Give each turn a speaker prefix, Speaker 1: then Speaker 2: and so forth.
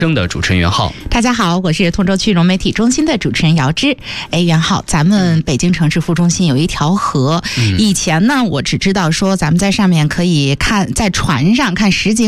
Speaker 1: 生的主持人袁浩。
Speaker 2: 大家好，我是通州区融媒体中心的主持人姚芝。袁浩，咱们北京城市副中心有一条河，以前呢我只知道说咱们在上面可以看，在船上看实景